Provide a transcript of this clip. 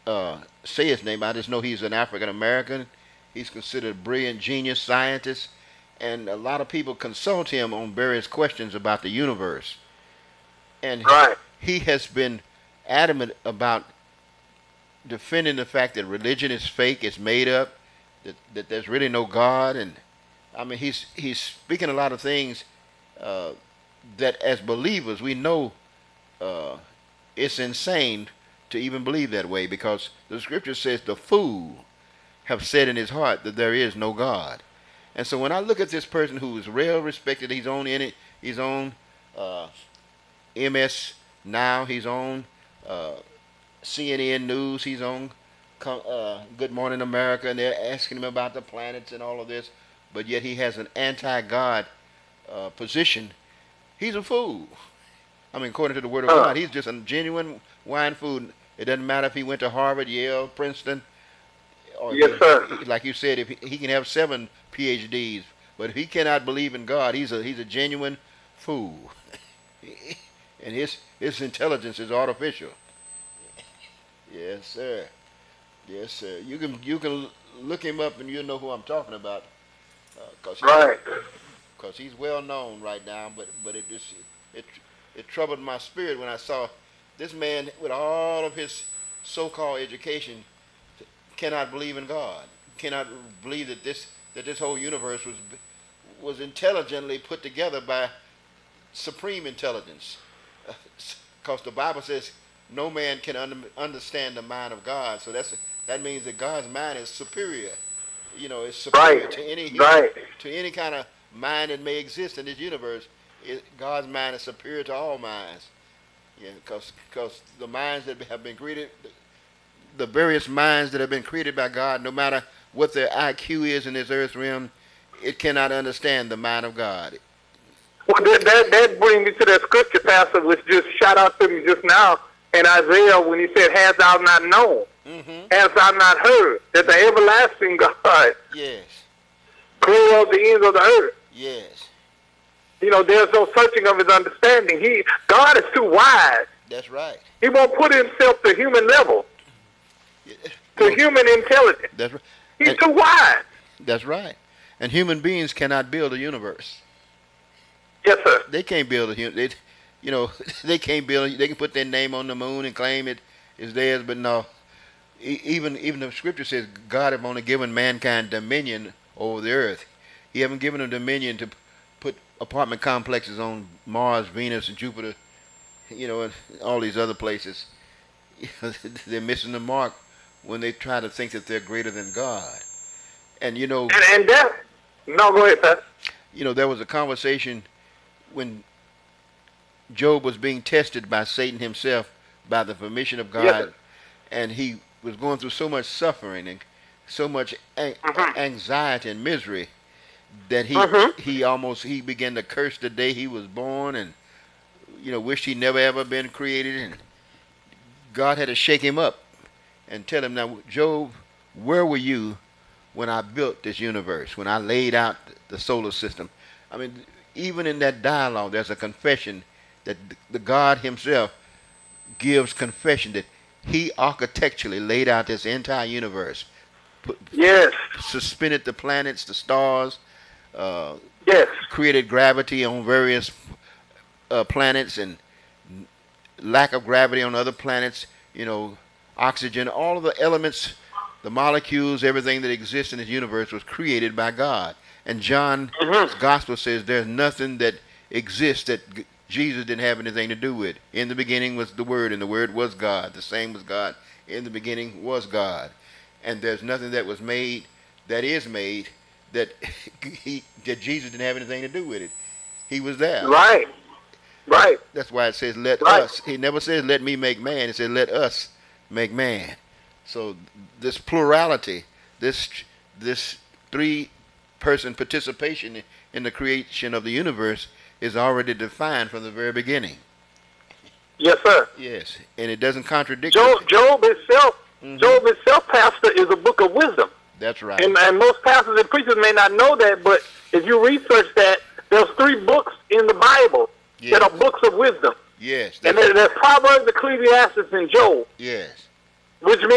say his name. I just know he's an African American. He's considered a brilliant genius scientist, and a lot of people consult him on various questions about the universe. And Right. he has been adamant about defending the fact that religion is fake, it's made up, that there's really no God, and I mean he's speaking a lot of things uh, that as believers we know uh, it's insane to even believe that way because the scripture says the fool have said in his heart that there is no God. And so when I look at this person who is well respected, he's on uh, MS Now, he's on uh, CNN News, he's on Good Morning America, and they're asking him about the planets and all of this, but yet he has an anti-God position. He's a fool. I mean, according to the Word of Uh, God, he's just a genuine wine fool. It doesn't matter if he went to Harvard, Yale, Princeton, or yes, sir. like you said, if he can have 7 PhDs, but if he cannot believe in God, he's a genuine fool, and his intelligence is artificial. Yes, sir. Yes, sir. You can look him up and you'll know who I'm talking about, cause Right. he's well known right now. But it it troubled my spirit when I saw this man with all of his so-called education cannot believe in God, cannot believe that this whole universe was intelligently put together by supreme intelligence. Because the Bible says no man can understand the mind of God. So that means that God's mind is superior. You know, it's Right. superior to any human, Right. to any kind of mind that may exist in this universe. God's mind is superior to all minds. Yeah, because the minds that have been created, the various minds that have been created by God, no matter what their IQ is in this earth realm, it cannot understand the mind of God. Well, that brings me to that scripture passage which just shot out to me just now in Isaiah when he said, "Hast thou not known? Hmm. Hast thou not heard that the everlasting God Yes. created of the ends of the earth? Yes. You know, there's no searching of his understanding. God is too wise. That's right. He won't put himself to human level, Yeah, to no, human intelligence. that's right. He's And too wise. that's right. And human beings cannot build a universe. Yes, sir. They can't build a they, you know, they can't build. They can put their name on the moon and claim it is theirs, but no. Even the scripture says God have only given mankind dominion over the earth. He haven't given them dominion to put apartment complexes on Mars, Venus, and Jupiter. You know, and all these other places. They're missing the mark when they try to think that they're greater than God. And And that, no, go ahead, sir. there was a conversation when Job was being tested by Satan himself by the permission of Yes, God, sir. and he was going through so much suffering and so much Mm-hmm. anxiety and misery that Mm-hmm. he began to curse the day he was born, and wished he never ever been created, and God had to shake him up and tell him, now, Job, where were you when I built this universe, when I laid out the solar system? I mean, even in that dialogue, there's a confession that the God himself gives confession that he architecturally laid out this entire universe, put, Yes. suspended the planets, the stars, uh, Yes. created gravity on various planets, and lack of gravity on other planets, oxygen, all of the elements, the molecules, everything that exists in this universe was created by God. And John's Mm-hmm. gospel says there's nothing that exists that Jesus didn't have anything to do with. In the beginning was the Word, and the Word was God. The same was God. In the beginning was God. And there's nothing that was made, that is made, that that Jesus didn't have anything to do with it. He was there. Right. That's, Right. that's why it says let Right. us. He never says let me make man. It says let us make man. So this plurality, this three-person participation in the creation of the universe is already defined from the very beginning. Yes, sir. Yes, and it doesn't contradict Job, it. Job itself, Hmm. Job itself, Pastor, is a book of wisdom. That's right. And most pastors and preachers may not know that, but if you research that, there's 3 books in the Bible that Yes. are books of wisdom. Yes. And That's, there's Proverbs, Ecclesiastes, and Job, yes. which